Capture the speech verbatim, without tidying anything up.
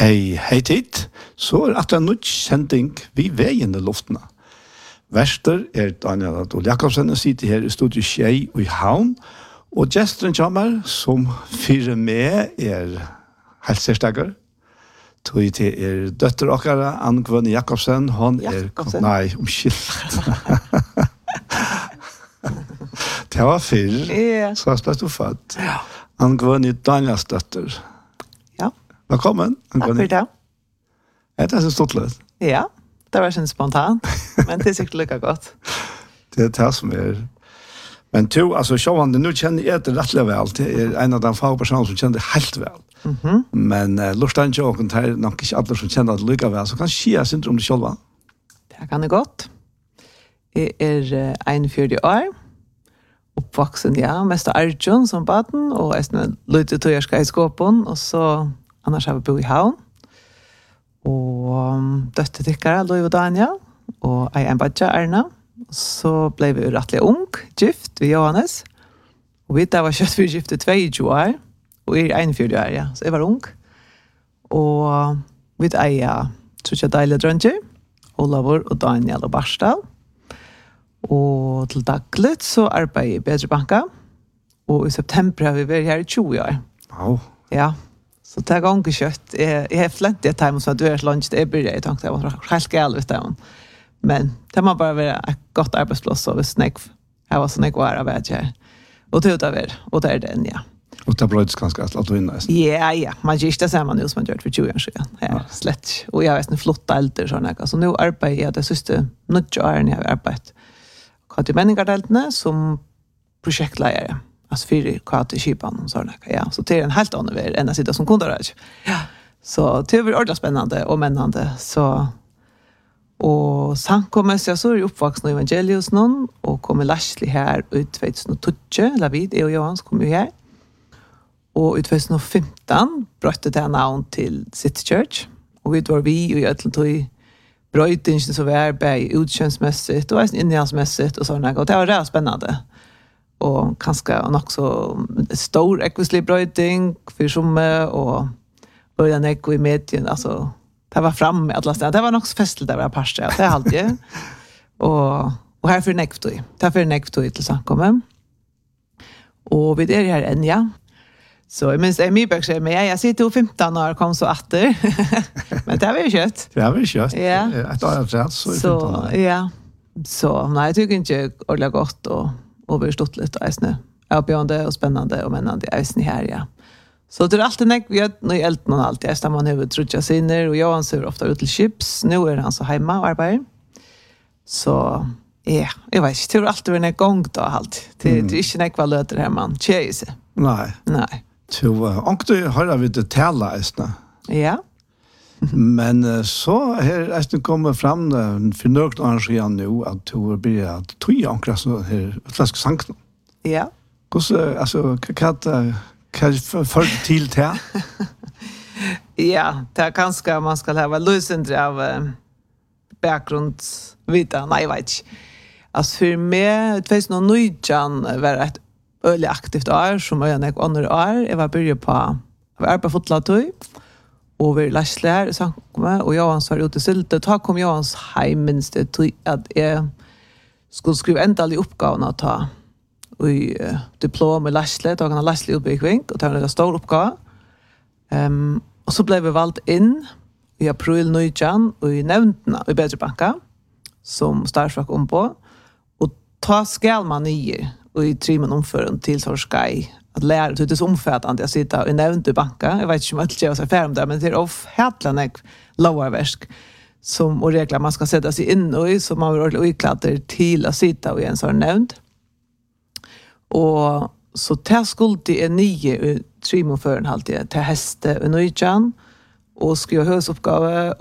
Hei, hei tid. Så er det en nytt kjending vi veien i luftene. Verster er Daniel Adol Jakobsen, sitter her i studio Tjei og i Havn, og gesteren kommer som fyrer med er helsestakker. Tog til er døtter okkara, Ann-Gvønne Jakobsen, hun er... Jakobsen? Nei, omkyld. Det var fyr, Ja. så ble du født. Ja. Ann-Gvønne Daniels døtter. Ja. Velkommen, Takk for det. Er det så stort litt? Ja, det var ikke spontant, men det er sikkert lykka godt. Det er det som er... Men to, altså, sjåvande, nu kjenner jeg det rettelig vel. Det er en av de fagpersoner som kjenner det helt vel. Mm -hmm. Men uh, lortan joken, det er nok ikke alle som kjenner det lykka vel. Så kan skje synder om det sjølva. Det kan det godt. Jeg er uh, enogfyrti år, oppvoksen, ja, mest av Arjun som baden, og jeg er lytte tøyerska i skåpen, og så annars har vi bo i Havn. Og um, døtte tykkere, Louis og Daniel, og jeg er en badja, Erna. Så ble vi rettelig ung, gift ved Johannes. Og vi der var kjøtt for gift i tjueto år, og jeg er enogfyrti år, ja, så jeg var ung. Og vi eier tror jeg deilige drønger, Olavur og Daniel og Barsdal. Og til daglig så arbeider jeg i Bedre Banka, og i september har vi vært her i tjue år. Wow. Ja, så det er ganske kjøtt. Jeg, jeg har flent i et time, så du er lunch, det er bryr jeg tenkte, jeg var helt galt ut av. Men det må bare være et godt arbeidsplass, og hvis jeg, jeg var sånn jeg var av vet jeg. Og det er det er, og det er den, ja. Og det brøds ganske alt du inne. Ja, ja, man gjør ikke det samme nu som man gjør for tjue år siden. Ja, slett. Og jeg vet en flott alder, sånn jeg. Så nå arbeider jeg det siste nødvendig årene jeg har arbeidet. Kati menningardeltene som prosjektleiere. Altså fire kati kipan og sånn. Ja, så det er en helt annen vei enn å sitte som kunderøy. Ja. Så det er ordentlig spennende og mennende. Så, og samkommet jeg så er jeg oppvoksen i Evangelius noen, og kommer Lashley her ut tjuetusen, Lavid, jeg og Johans kom jo her. Og ut tjuetusen femten brøtte det navn til City Church. Og vi var vi og i Øtlandtøy brøytingen så var bare utkjønnsmessigt og innholdsmessigt og sånn. Og det var rett spennende. Og kanskje nok så stor ekvislig brøyting for somme og början ekko i medien. Altså, det var framme med alle steder. Det var nok så festligt det var parstet. Det er alltid. og, og her for nekvtøy. Det er for nekvtøy til samkommet. Og vi er her enn, ja. Så jeg minns, jeg mye bøk sier, men jeg, jeg sitter jo femten år og kom så atter. Men det har vi kjøtt. Det har vi kjøtt. Ja. Et år rett, så er Så, femten år. ja. Så, nei, jeg tykker ikke ordentlig godt og, og vi har stått litt eisene. Avbjørende og spennende og mennende eisene her, ja. Så det er alltid nek, vi har nå i elten og alt. Jeg stemmer han over trutja sinner, og Johan ser ofte ut til chips. Nå er han så hjemme og arbeider. Så, ja, jeg vet ikke, det er alltid en gang da, alt. Det, mm. det er ikke nek hva løter her, man. Tjej seg. Nei. Nei. Så, uh, og du har vi det tala eisne. Ja. Men uh, så her eisne kommer fram uh, for nøgt arrangeren nå at du blir at tog ankra så her utlandske sanken. Ja. Hvordan, altså, hva hva ført til det? Ja, det er kanskje man skal ha løsendre av uh, bakgrunnsvita. Nei, jeg vet ikke. Altså, for meg, tjuetusen og nitton var et øyelig aktivt år, som jeg nek andre år. Jeg var begynt på, jeg var arbeid fotlatøy, og vi lærte her i samkommet, og Johans var ute i Sylte. Da kom Johans hjem, minst det tog at jeg skulle skrive endelig oppgaven å ta i uh, diplom i Lashley, da kan ha Lashley utbygging, og det var en stor oppgave. Um, og så ble vi valgt inn i april nitton og i nevntene i Bedre Banka, som startfrak om på, og ta skal man nye og i tre måneder omføren til Torskei, at lære til det omfattende jeg sitter i nevnt i banka. Jeg vet ikke om jeg ikke er ferdig om det, men det er ofhetlig lovarversk som og regler man skal sette seg inn i, så man vil ordentlig utklatter til å sitte i en sånn nevnt. Og så til skulde er nye i tre måneder alltid til heste og nøytjen, og skrive høysoppgave